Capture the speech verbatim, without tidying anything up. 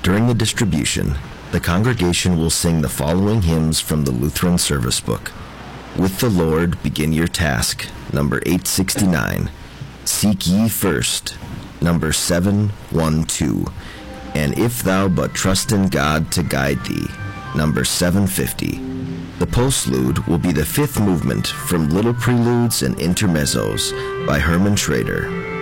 During the distribution, the congregation will sing the following hymns from the Lutheran Service Book. With the Lord Begin Your Task, number eight sixty-nine. Seek Ye First, number seven twelve. And If Thou But Trust in God to Guide Thee, number seven fifty. The postlude will be the fifth movement from Little Preludes and Intermezzos by Herman Schrader.